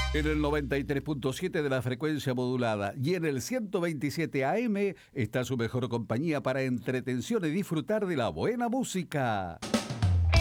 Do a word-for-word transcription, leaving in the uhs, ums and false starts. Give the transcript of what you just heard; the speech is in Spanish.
En el noventa y tres punto siete de la frecuencia modulada y en el ciento veintisiete A M está su mejor compañía para entretención y disfrutar de la buena música.